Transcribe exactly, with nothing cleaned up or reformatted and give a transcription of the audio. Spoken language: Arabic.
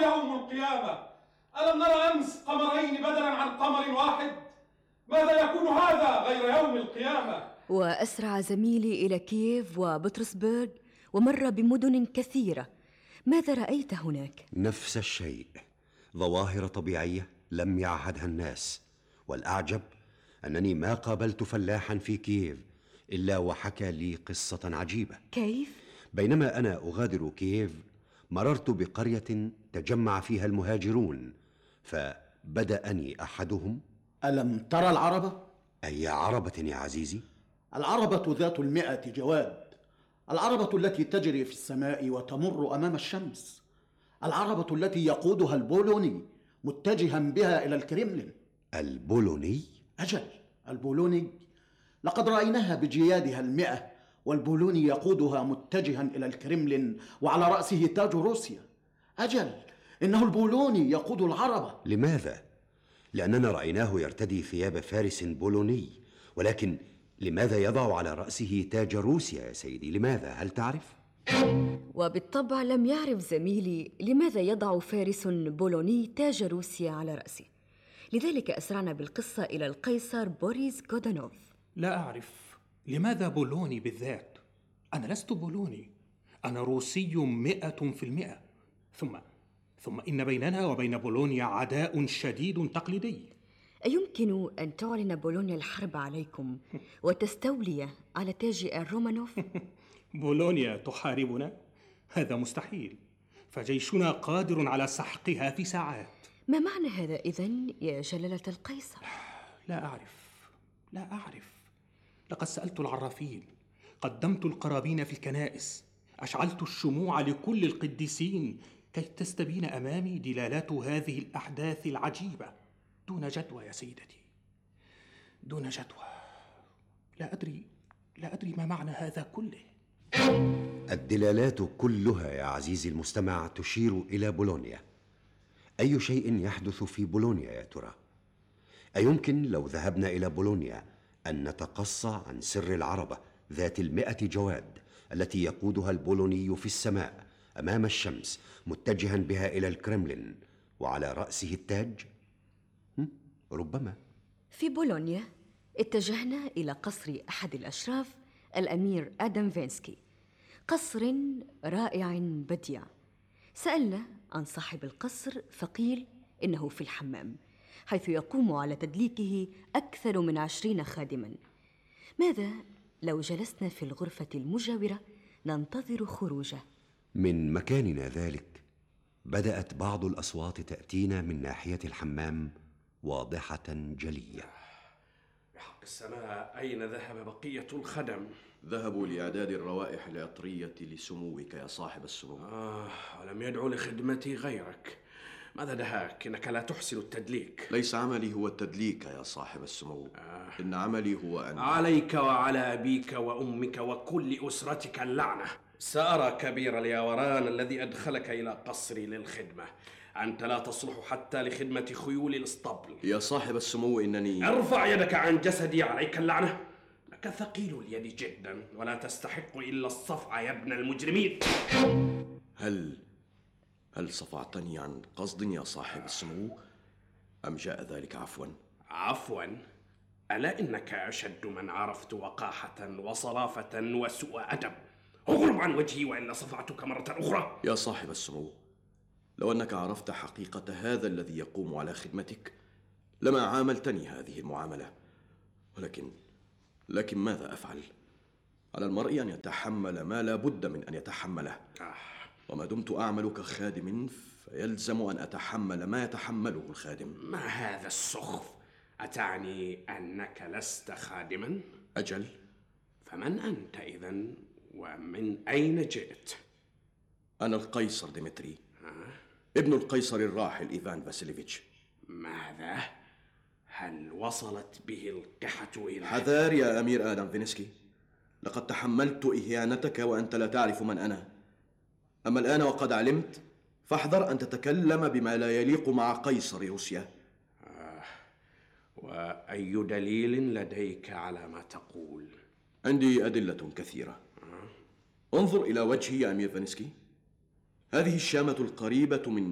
يوم القيامة؟ ألم نرى أمس قمرين بدلا عن قمر واحد؟ ماذا يكون هذا غير يوم القيامة؟ وأسرع زميلي إلى كييف وبطرسبرغ ومر بمدن كثيرة. ماذا رأيت هناك؟ نفس الشيء، ظواهر طبيعية لم يعهدها الناس. والأعجب أنني ما قابلت فلاحا في كييف إلا وحكى لي قصة عجيبة. كيف؟ بينما أنا أغادر كييف مررت بقرية تجمع فيها المهاجرون، فبدأني أحدهم: ألم ترى العربة؟ أي عربة يا عزيزي؟ العربة ذات المئة جواد، العربة التي تجري في السماء وتمر أمام الشمس، العربة التي يقودها البولوني متجها بها إلى الكريملين. البولوني؟ أجل، البولوني. لقد رأيناها بجيادها المئة، والبولوني يقودها متجها إلى الكريملين وعلى رأسه تاج روسيا. أجل، إنه البولوني يقود العربة. لماذا؟ لأننا رأيناه يرتدي ثياب فارس بولوني، ولكن لماذا يضع على رأسه تاج روسيا يا سيدي؟ لماذا؟ هل تعرف؟ وبالطبع لم يعرف زميلي لماذا يضع فارس بولوني تاج روسيا على رأسه. لذلك أسرعنا بالقصة إلى القيصر بوريس غودانوف. لا أعرف لماذا بولوني بالذات. أنا لست بولوني، أنا روسي مئة في المئة. ثم ثم إن بيننا وبين بولونيا عداء شديد تقليدي. أيمكن أن تعلن بولونيا الحرب عليكم وتستولي على تاج الرومانوف؟ بولونيا تحاربنا؟ هذا مستحيل، فجيشنا قادر على سحقها في ساعات. ما معنى هذا إذن يا جلالة القيصر؟ لا أعرف لا أعرف لقد سألت العرافين، قدمت القرابين في الكنائس، أشعلت الشموع لكل القديسين كي تستبين أمامي دلالات هذه الأحداث العجيبة، دون جدوى يا سيدتي، دون جدوى. لا أدري لا أدري ما معنى هذا كله. الدلالات كلها يا عزيزي المستمع تشير إلى بولونيا. أي شيء يحدث في بولونيا يا ترى؟ أيمكن لو ذهبنا إلى بولونيا أن نتقصى عن سر العربة ذات المئة جواد التي يقودها البولوني في السماء أمام الشمس متجها بها إلى الكرملين وعلى رأسه التاج؟ ربما. في بولونيا اتجهنا إلى قصر أحد الأشراف الأمير آدم فينسكي، قصر رائع بديع. سألنا عن صاحب القصر فقيل إنه في الحمام، حيث يقوم على تدليكه أكثر من عشرين خادما. ماذا لو جلسنا في الغرفة المجاورة ننتظر خروجه؟ من مكاننا ذلك بدأت بعض الأصوات تأتينا من ناحية الحمام واضحة جلية. بحق السماء، أين ذهب بقية الخدم؟ ذهبوا لإعداد الروائح العطرية لسموك يا صاحب السمو. آه، ولم يدعو لخدمتي غيرك. ماذا دهاك؟ إنك لا تحسن التدليك. ليس عملي هو التدليك يا صاحب السمو. آه. إن عملي هو أن عليك وعلى أبيك وأمك وكل أسرتك اللعنة. سأرى كبير الياوران الذي أدخلك إلى قصري للخدمة. أنت لا تصلح حتى لخدمة خيول الاسطبل. يا صاحب السمو إنني ارفع يدك عن جسدي، عليك اللعنة. لك ثقيل اليد جدا ولا تستحق إلا الصفع يا ابن المجرمين. هل هل صفعتني عن قصد يا صاحب السمو أم جاء ذلك عفوا؟ عفوا؟ ألا إنك أشد من عرفت وقاحة وصرافة وسوء أدب. اغرب عن وجهي وإلا صفعتك مرة أخرى. يا صاحب السمو، لو أنك عرفت حقيقة هذا الذي يقوم على خدمتك لما عاملتني هذه المعاملة. ولكن لكن ماذا أفعل؟ على المرء أن يتحمل ما لا بد من أن يتحمله. وما دمت أعمل كخادم فيلزم أن أتحمل ما يتحمله الخادم. ما هذا السخف؟ أتعني أنك لست خادما؟ أجل. فمن أنت إذن ومن أين جئت؟ أنا القيصر ديمتري، ابن القيصر الراحل إيفان فاسيليفيتش. ماذا؟ هل وصلت به القحة إلى حذار يا أمير آدم فينسكي، لقد تحملت إهانتك وأنت لا تعرف من أنا. أما الآن وقد علمت فاحذر أن تتكلم بما لا يليق مع قيصر روسيا. آه. وأي دليل لديك على ما تقول؟ عندي أدلة كثيرة. آه. انظر إلى وجهي يا أمير فينسكي، هذه الشامة القريبة من